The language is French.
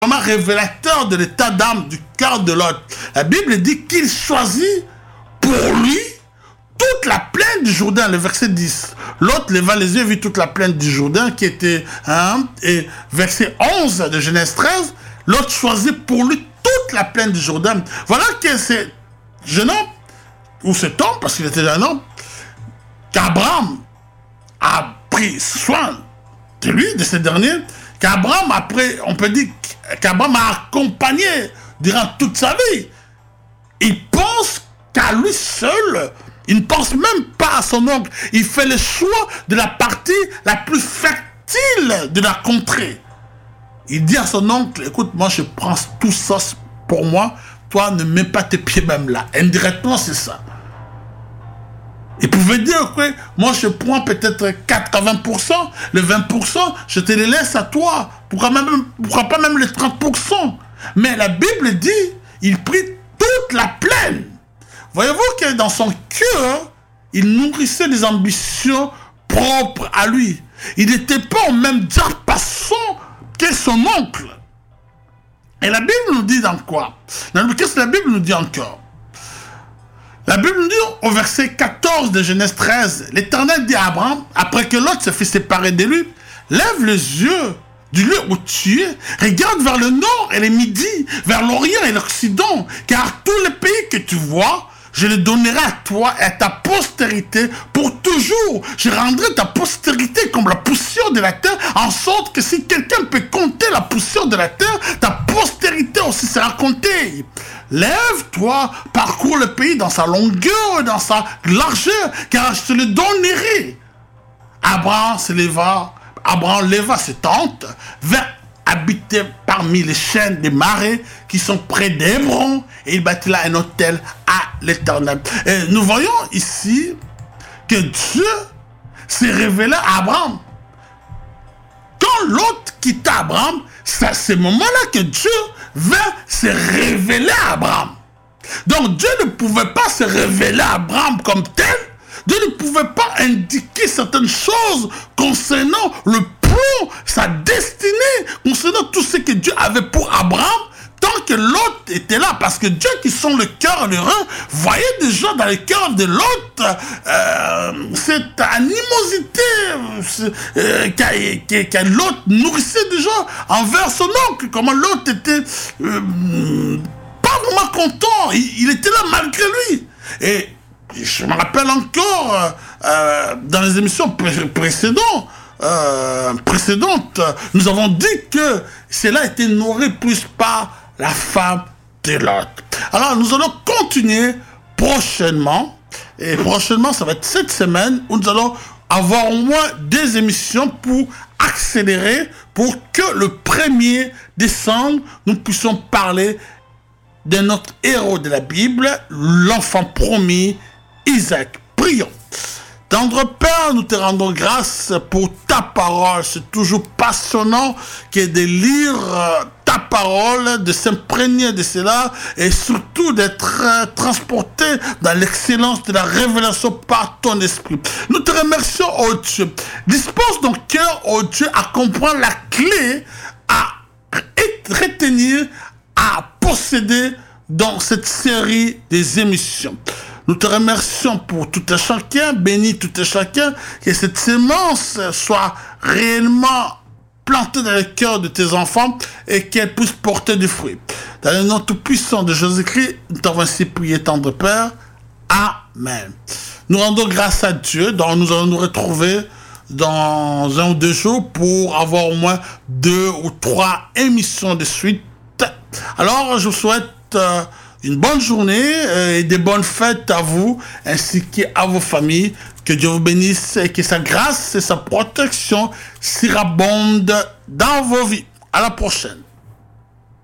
vraiment révélateur de l'état d'âme du cœur de Lot. La Bible dit qu'il choisit pour lui toute la plaine du Jourdain, le verset 10. Lot leva les yeux et vit toute la plaine du Jourdain qui était, et verset 11 de Genèse 13, Lot choisit pour lui toute la plaine du Jourdain. Voilà que c'est jeune homme, ou cet homme, parce qu'il était un homme, qu'Abraham a pris soin de lui, de ce dernier, qu'Abraham, après, on peut dire qu'Abraham a accompagné durant toute sa vie. Il pense qu'à lui seul, il ne pense même pas à son oncle. Il fait le choix de la partie la plus fertile de la contrée. Il dit à son oncle, écoute, moi je prends tout ça pour moi, toi ne mets pas tes pieds même là. Indirectement, c'est ça. Il pouvait dire que moi je prends peut-être 80%, le 20%, je te les laisse à toi. Pourquoi pas même les 30%? Mais la Bible dit, il prit toute la plaine. Voyez-vous que dans son cœur, il nourrissait des ambitions propres à lui. Il n'était pas au même diapason que son oncle. Et la Bible nous dit dans quoi? Qu'est-ce que la Bible nous dit encore? La Bible nous dit au verset 14 de Genèse 13, l'Éternel dit à Abraham, après que Lot se fit séparer de lui, lève les yeux du lieu où tu es, regarde vers le nord et le midi, vers l'orient et l'occident, car tous les pays que tu vois, je les donnerai à toi et à ta postérité pour toujours. Je rendrai ta postérité comme la poussière de la terre, en sorte que si quelqu'un peut compter la poussière de la terre, ta postérité aussi sera comptée. Lève-toi, parcours le pays dans sa longueur et dans sa largeur, car je te le donnerai. Abraham leva ses tentes, vint habiter parmi les chaînes des marais qui sont près d'Hébron, et il bâtit là un autel à l'Éternel. Et nous voyons ici que Dieu s'est révélé à Abraham. Quand l'autre quitta Abraham, c'est à ce moment-là que Dieu vint se révéler à Abraham. Donc Dieu ne pouvait pas se révéler à Abraham comme tel. Dieu ne pouvait pas indiquer certaines choses concernant le plan, sa destinée, concernant tout ce que Dieu avait pour Abraham, tant que Lot était là. Parce que Dieu qui sont le cœur et le rein, voyait déjà dans le cœur de Lot cette animosité que Lot nourrissait déjà envers son oncle. Comment Lot était pas vraiment content. Il était là malgré lui. Et je me rappelle encore, dans les émissions précédentes, nous avons dit que cela était nourri plus par la femme de Lot. Alors, nous allons continuer prochainement. Et prochainement, ça va être cette semaine où nous allons avoir au moins 2 émissions pour accélérer, pour que le 1er décembre, nous puissions parler de notre héros de la Bible, l'enfant promis, Isaac. Prions. Tendre Père, nous te rendons grâce pour ta parole. C'est toujours passionnant que de lire ta parole, de s'imprégner de cela et surtout d'être transporté dans l'excellence de la révélation par ton esprit. Nous te remercions, oh Dieu. Dispose nos cœurs, oh Dieu, à comprendre la clé, à retenir, à posséder dans cette série des émissions. Nous te remercions pour tout et chacun, bénis tout et chacun, que cette sémence soit réellement plantée dans le cœur de tes enfants et qu'elle puisse porter du fruit. Dans le nom tout-puissant de Jésus-Christ, nous t'avons ainsi prié, tendre Père. Amen. Nous rendons grâce à Dieu, donc nous allons nous retrouver dans 1 ou 2 jours pour avoir au moins 2 ou 3 émissions de suite. Alors, je vous souhaite une bonne journée et des bonnes fêtes à vous ainsi qu'à vos familles. Que Dieu vous bénisse et que sa grâce et sa protection s'irabondent dans vos vies. À la prochaine.